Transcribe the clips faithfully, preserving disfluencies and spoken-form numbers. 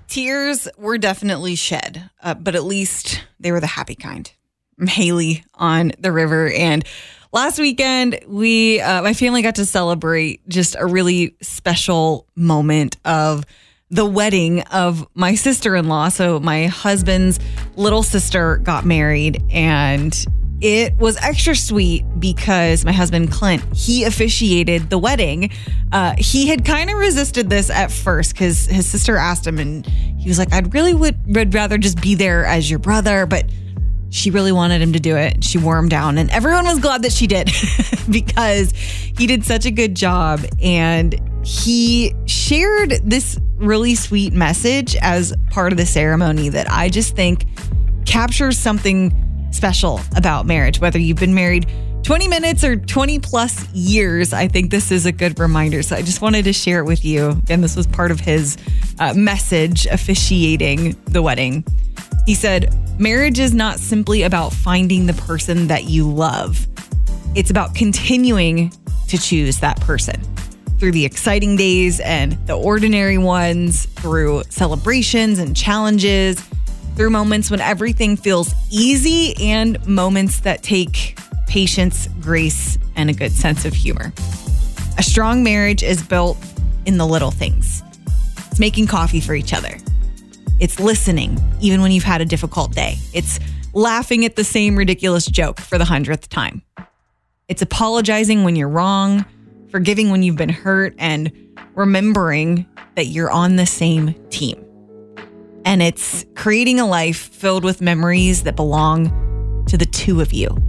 Tears were definitely shed, uh, but at least they were the happy kind. I'm Haley on the river, and last weekend we, uh, my family got to celebrate just a really special moment of the wedding of my sister-in-law. So my husband's little sister got married, and it was extra sweet because my husband, Clint, he officiated the wedding. Uh, he had kind of resisted this at first because his sister asked him, and he was like, I'd really would, would rather just be there as your brother, but she really wanted him to do it. She wore him down, and everyone was glad that she did because he did such a good job. And he shared this really sweet message as part of the ceremony that I just think captures something special about marriage. Whether you've been married twenty minutes or twenty plus years, I think this is a good reminder. So I just wanted to share it with you. And this was part of his uh, message officiating the wedding. He said, marriage is not simply about finding the person that you love. It's about continuing to choose that person through the exciting days and the ordinary ones, through celebrations and challenges, through moments when everything feels easy and moments that take patience, grace, and a good sense of humor. A strong marriage is built in the little things. It's making coffee for each other. It's listening, even when you've had a difficult day. It's laughing at the same ridiculous joke for the hundredth time. It's apologizing when you're wrong, forgiving when you've been hurt, and remembering that you're on the same team. And it's creating a life filled with memories that belong to the two of you.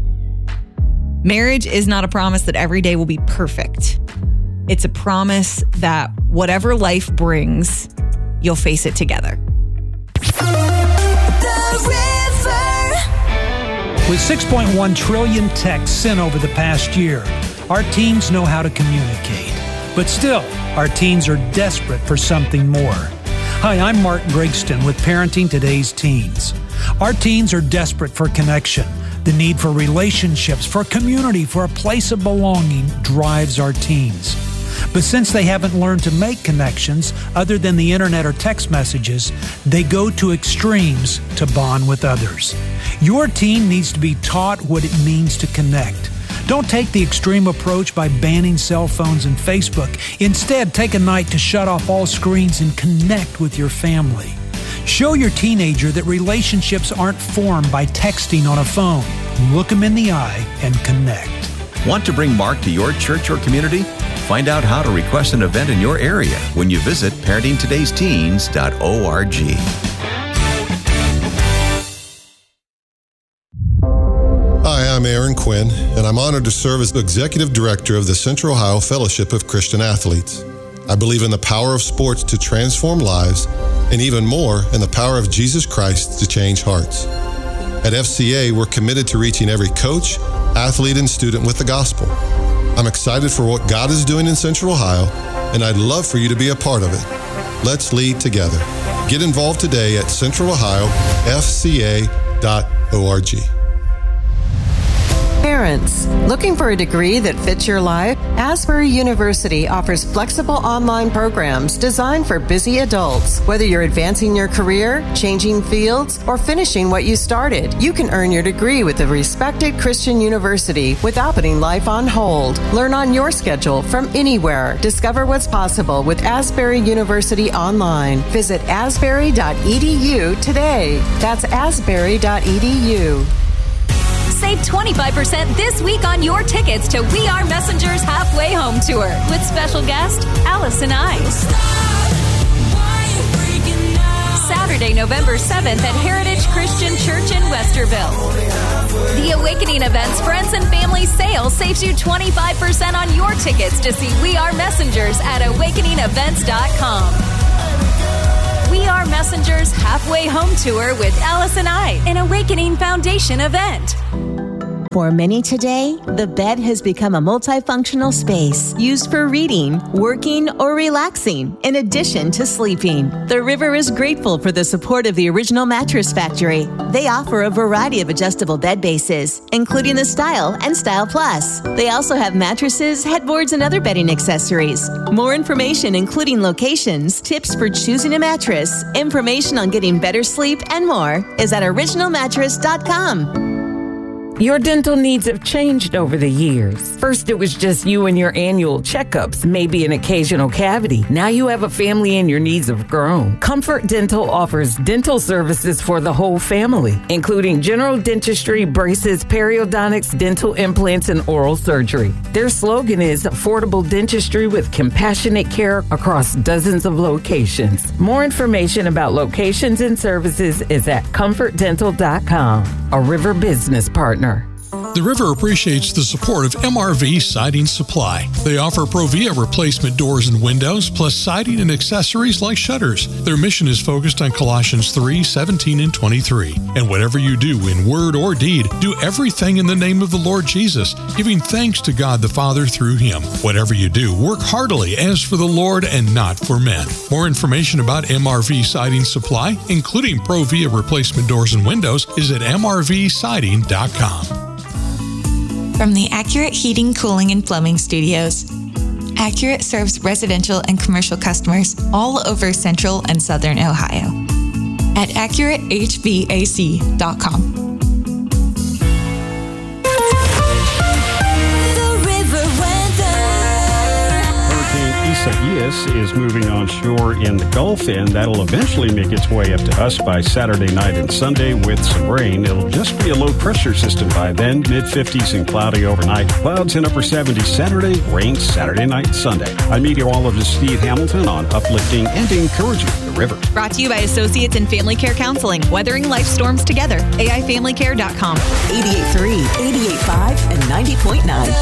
Marriage is not a promise that every day will be perfect. It's a promise that whatever life brings, you'll face it together. With six point one trillion texts sent over the past year, our teens know how to communicate. But still, our teens are desperate for something more. Hi, I'm Mark Grigston with Parenting Today's Teens. Our teens are desperate for connection. The need for relationships, for community, for a place of belonging drives our teens. But since they haven't learned to make connections other than the internet or text messages, they go to extremes to bond with others. Your teen needs to be taught what it means to connect. Don't take the extreme approach by banning cell phones and Facebook. Instead, take a night to shut off all screens and connect with your family. Show your teenager that relationships aren't formed by texting on a phone. Look them in the eye and connect. Want to bring Mark to your church or community? Find out how to request an event in your area when you visit parenting todays teens dot org. Hi, I'm Aaron Quinn, and I'm honored to serve as the Executive Director of the Central Ohio Fellowship of Christian Athletes. I believe in the power of sports to transform lives, and even more, in the power of Jesus Christ to change hearts. At F C A, we're committed to reaching every coach, athlete, and student with the gospel. I'm excited for what God is doing in Central Ohio, and I'd love for you to be a part of it. Let's lead together. Get involved today at central ohio f c a dot org. Parents, looking for a degree that fits your life? Asbury University offers flexible online programs designed for busy adults. Whether you're advancing your career, changing fields, or finishing what you started, you can earn your degree with a respected Christian university without putting life on hold. Learn on your schedule from anywhere. Discover what's possible with Asbury University online. Visit asbury dot e d u today. That's asbury dot e d u. Save twenty-five percent this week on your tickets to We Are Messengers Halfway Home Tour with special guest Allison I. Saturday, November seventh at Heritage Christian Church in Westerville. The Awakening Events Friends and Family Sale saves you twenty-five percent on your tickets to see We Are Messengers at awakening events dot com. We Are Messengers Halfway Home Tour with Allison I, an Awakening Foundation event. For many today, the bed has become a multifunctional space used for reading, working, or relaxing, in addition to sleeping. The River is grateful for the support of the Original Mattress Factory. They offer a variety of adjustable bed bases, including the Style and Style Plus. They also have mattresses, headboards, and other bedding accessories. More information, including locations, tips for choosing a mattress, information on getting better sleep, and more, is at original mattress dot com. Your dental needs have changed over the years. First, it was just you and your annual checkups, maybe an occasional cavity. Now you have a family and your needs have grown. Comfort Dental offers dental services for the whole family, including general dentistry, braces, periodontics, dental implants, and oral surgery. Their slogan is affordable dentistry with compassionate care across dozens of locations. More information about locations and services is at comfort dental dot com, a River business partner. The River appreciates the support of M R V Siding Supply. They offer Provia replacement doors and windows, plus siding and accessories like shutters. Their mission is focused on Colossians three, seventeen, and twenty-three. And whatever you do in word or deed, do everything in the name of the Lord Jesus, giving thanks to God the Father through Him. Whatever you do, work heartily as for the Lord and not for men. More information about M R V Siding Supply, including Provia replacement doors and windows, is at M R V siding dot com. From the Accurate Heating, Cooling, and Plumbing Studios, Accurate serves residential and commercial customers all over central and southern Ohio at accurate h v a c dot com. Isaias is moving on shore in the Gulf, and that'll eventually make its way up to us by Saturday night and Sunday with some rain. It'll just be a low pressure system by then, mid fifties and cloudy overnight. Clouds in upper seventies Saturday, rain Saturday night and Sunday. I'm meteorologist Steve Hamilton on uplifting and encouraging the River. Brought to you by Associates in Family Care Counseling, weathering life storms together. A I family care dot com. eighty-eight point three, eighty-eight point five, and ninety point nine.